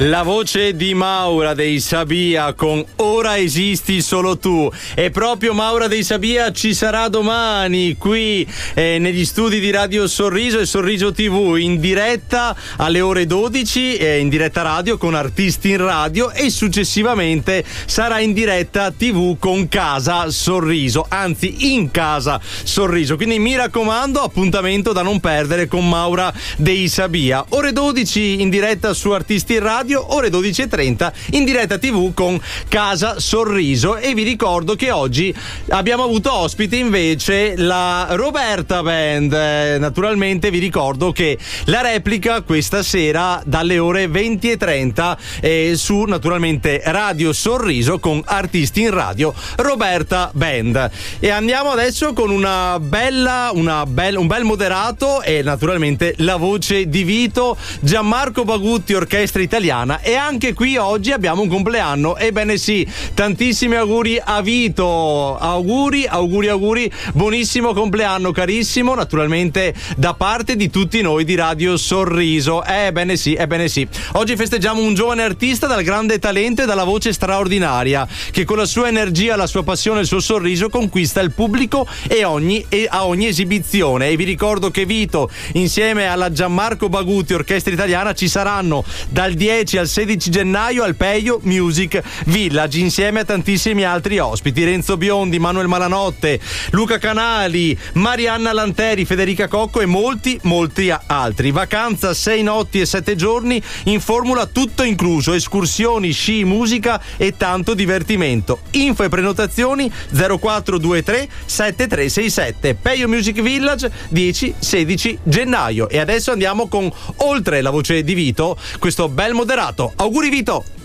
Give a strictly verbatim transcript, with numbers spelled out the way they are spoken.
La voce di Maura dei Sabia con Ora esisti solo tu. E proprio Maura dei Sabia ci sarà domani qui eh, negli studi di Radio Sorriso e Sorriso tivù in diretta alle ore dodici, eh, in diretta radio con Artisti in Radio, e successivamente sarà in diretta tivù con Casa Sorriso, anzi in Casa Sorriso. Quindi mi raccomando, appuntamento da non perdere con Maura dei Sabia. Ore dodici in diretta su Artisti in Radio, ore dodici e trenta in diretta tivù con Casa Sorriso. E vi ricordo che oggi abbiamo avuto ospite invece la Roberta Band. Eh, naturalmente vi ricordo che la replica questa sera dalle ore venti e trenta eh, su naturalmente Radio Sorriso con Artisti in Radio, Roberta Band. E andiamo adesso con una bella, una bella un bel moderato e naturalmente la voce di Vito, Gianmarco Bagutti, Orchestra Italiana. E anche qui oggi abbiamo un compleanno. Ebbene sì, tantissimi auguri a Vito, auguri, auguri, auguri, buonissimo compleanno carissimo, naturalmente da parte di tutti noi di Radio Sorriso. Ebbene sì, ebbene sì. Oggi festeggiamo un giovane artista dal grande talento e dalla voce straordinaria, che con la sua energia, la sua passione e il suo sorriso conquista il pubblico e ogni, e a ogni esibizione. E vi ricordo che Vito, insieme alla Gianmarco Bagutti, Orchestra Italiana, ci saranno dal dieci al sedici gennaio al Peio Music Village, insieme a tantissimi altri ospiti: Renzo Biondi, Manuel Malanotte, Luca Canali, Marianna Lanteri, Federica Cocco e molti molti altri. Vacanza sei notti e sette giorni in formula tutto incluso, escursioni, sci, musica e tanto divertimento. Info e prenotazioni zero quattro due tre sette tre sei sette. Peio Music Village dieci sedici gennaio. E adesso andiamo con Oltre la voce di Vito, questo bel moderato. Auguri Vito!